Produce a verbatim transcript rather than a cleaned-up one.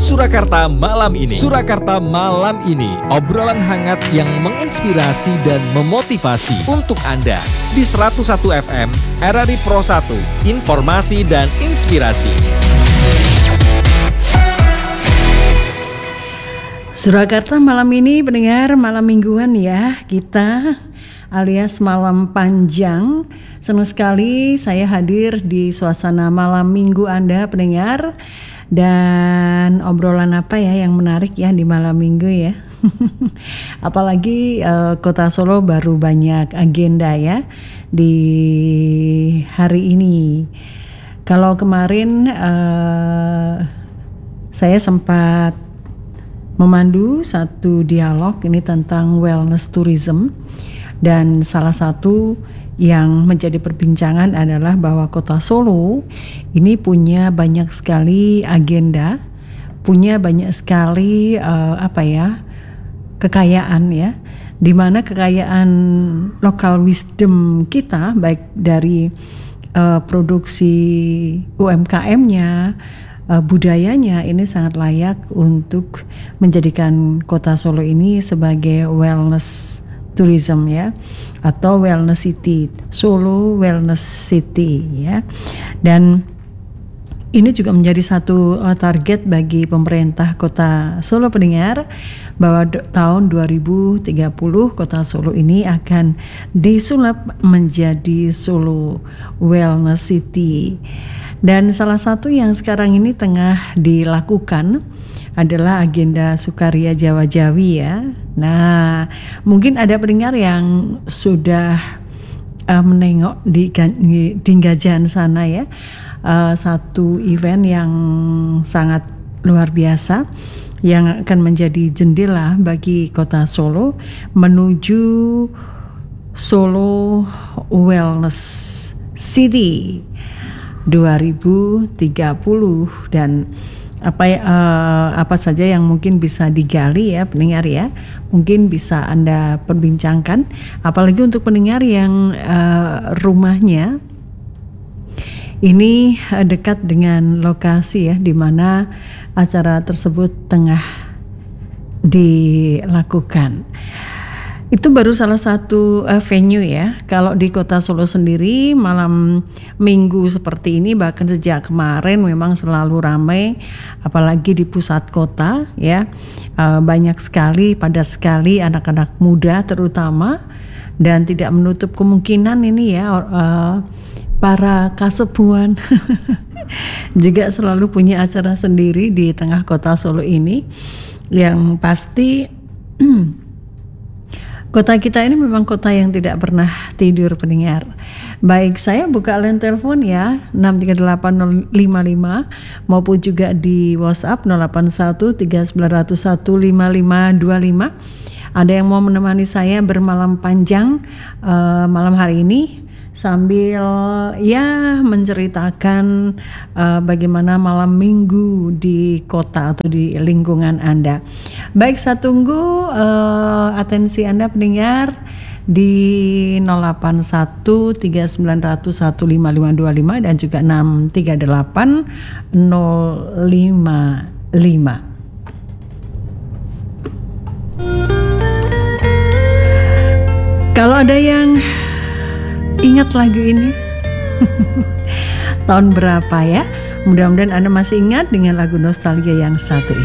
Surakarta Malam Ini. Surakarta Malam Ini, obrolan hangat yang menginspirasi dan memotivasi untuk Anda di seratus satu F M R R I Pro satu, informasi dan inspirasi. Surakarta Malam Ini, pendengar, malam mingguan ya kita, alias malam panjang. Senang sekali saya hadir di suasana malam minggu Anda, pendengar. Dan obrolan apa ya yang menarik ya di malam minggu ya. Apalagi uh, Kota Solo baru banyak agenda ya di hari ini. Kalau kemarin uh, saya sempat memandu satu dialog ini tentang wellness tourism, dan salah satu yang menjadi perbincangan adalah bahwa Kota Solo ini punya banyak sekali agenda, punya banyak sekali uh, apa ya kekayaan ya, di mana kekayaan local wisdom kita baik dari uh, produksi U M K M-nya, Uh, budayanya ini sangat layak untuk menjadikan Kota Solo ini sebagai wellness tourism ya, atau wellness city, Solo Wellness City ya. Dan ini juga menjadi satu uh, target bagi pemerintah Kota Solo, pendengar, bahwa do- tahun dua ribu tiga puluh Kota Solo ini akan disulap menjadi Solo Wellness City. Dan salah satu yang sekarang ini tengah dilakukan adalah agenda Sukaria Jawa Jawi ya. Nah, mungkin ada pendengar yang sudah uh, menengok di, di, di Gajahan sana ya. Uh, satu event yang sangat luar biasa yang akan menjadi jendela bagi Kota Solo menuju Solo Wellness City dua ribu tiga puluh. Dan apa uh, apa saja yang mungkin bisa digali ya pendengar ya, mungkin bisa Anda perbincangkan, apalagi untuk pendengar yang uh, rumahnya ini uh, dekat dengan lokasi ya di mana acara tersebut tengah dilakukan. Itu baru salah satu uh, venue ya. Kalau di Kota Solo sendiri malam minggu seperti ini, bahkan sejak kemarin memang selalu ramai, apalagi di pusat kota ya. Uh, banyak sekali, padat sekali anak-anak muda terutama, dan tidak menutup kemungkinan ini ya uh, para kasepuan juga selalu punya acara sendiri di tengah Kota Solo ini. Yang pasti kota kita ini memang kota yang tidak pernah tidur, pendengar. Baik, saya buka line telepon ya enam tiga delapan nol lima lima maupun juga di WhatsApp nol delapan satu tiga sembilan nol satu lima lima dua lima. Ada yang mau menemani saya bermalam panjang uh, malam hari ini sambil ya menceritakan uh, bagaimana malam minggu di kota atau di lingkungan Anda. Baik, saya tunggu uh, atensi Anda pendengar di nol delapan satu tiga sembilan nol satu lima lima dua lima dan juga enam tiga delapan nol lima lima. Kalau ada yang ingat lagu ini tahun berapa ya? Mudah-mudahan Anda masih ingat dengan lagu nostalgia yang satu ini.